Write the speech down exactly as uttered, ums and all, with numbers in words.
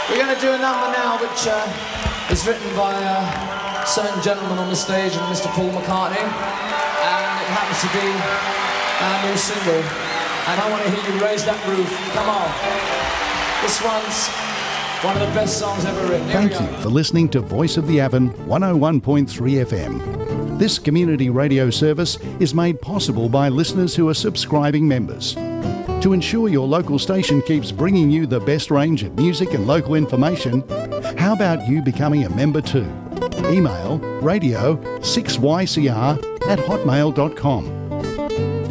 We're going to do a number now which uh, is written by a certain gentleman on the stage, and Mister Paul McCartney, and it happens to be our new single, and I want to hear you raise that roof. Come on. This one's one of the best songs ever written. Here Thank you for listening to Voice of the Avon one oh one point three F M. This community radio service is made possible by listeners who are subscribing members. To ensure your local station keeps bringing you the best range of music and local information, how about you becoming a member too? Email radio six Y C R at hotmail dot com.